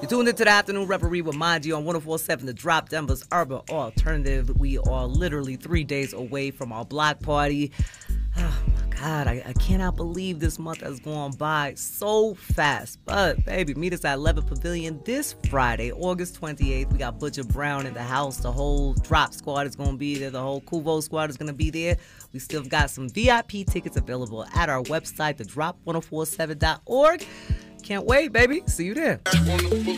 tuned into the Afternoon Reverie with Manji on 104.7 The Drop, Denver's urban alternative. We are literally 3 days away from our block party. Oh my God, I cannot believe this month has gone by so fast. But baby, meet us at Levitt Pavilion this Friday, August 28th. We got Butcher Brown in the house. The whole Drop squad is going to be there. The whole Kuvo squad is going to be there. We still got some VIP tickets available at our website, thedrop1047.org. Can't wait, baby. See you there.